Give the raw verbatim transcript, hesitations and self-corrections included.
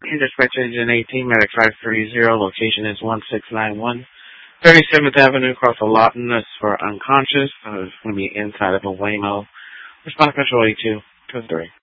Dispatcher Engine eighteen, Medic five three zero, location is one six nine one, thirty-seventh Avenue, across the Lawton. That's for unconscious. Uh, it's going to be inside of a Waymo. Response Control eighty-two, two three.